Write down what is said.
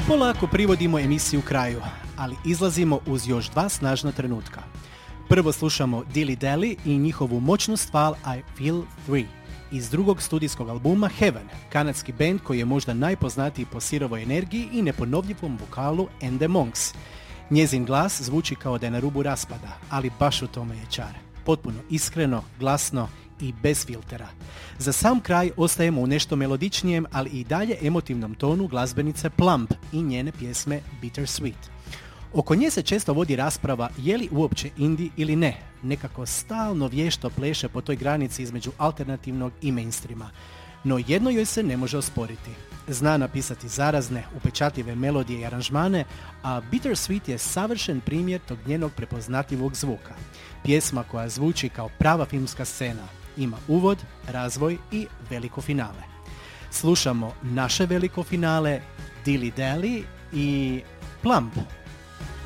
Polako privodimo emisiju kraju, ali izlazimo uz još dva snažna trenutka. Prvo slušamo Dilly Dally i njihovu moćnu stvar I Feel Free iz drugog studijskog albuma Heaven, kanadski band koji je možda najpoznatiji po sirovoj energiji i neponovljivom vokalu And the Monks. Njezin glas zvuči kao da je na rubu raspada, ali baš u tome je čar. Potpuno iskreno, glasno i bez filtera. Za sam kraj ostajemo u nešto melodičnijem, ali i dalje emotivnom tonu glazbenice Plumb i njene pjesme Bittersweet. Oko nje se često vodi rasprava je li uopće indie ili ne. Nekako stalno vješto pleše po toj granici između alternativnog i mainstreama. No jedno joj se ne može osporiti. Zna napisati zarazne, upečatljive melodije i aranžmane, a Bittersweet je savršen primjer tog njenog prepoznatljivog zvuka. Pjesma koja zvuči kao prava filmska scena. Ima uvod, razvoj i veliko finale. Slušamo naše veliko finale, Dilly Dally i Plumb.